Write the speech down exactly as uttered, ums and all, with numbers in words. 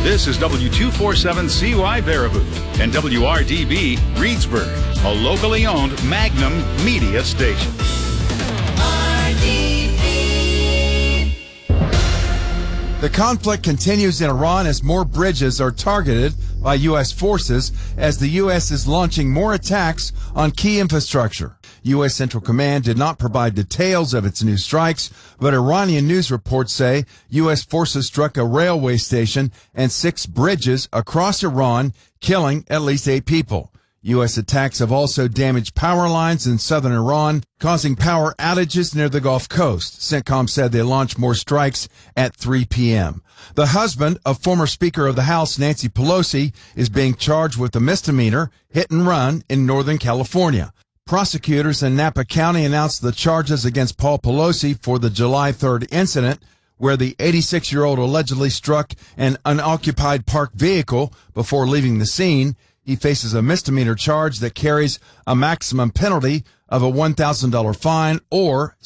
This is W two forty-seven C Y Baraboo and W R D B Reedsburg, a locally owned Magnum media station. The conflict continues in Iran as more bridges are targeted by U S forces as the U S is launching more attacks on key infrastructure. U S Central Command did not provide details of its new strikes, but Iranian news reports say U S forces struck a railway station and six bridges across Iran, killing at least eight people. U S attacks have also damaged power lines in southern Iran, causing power outages near the Gulf Coast. CENTCOM said they launched more strikes at three p.m. The husband of former Speaker of the House Nancy Pelosi is being charged with a misdemeanor hit and run in Northern California. Prosecutors in Napa County announced the charges against Paul Pelosi for the July third incident, where the eighty-six-year-old allegedly struck an unoccupied parked vehicle before leaving the scene. He faces a misdemeanor charge that carries a maximum penalty of a one thousand dollars fine or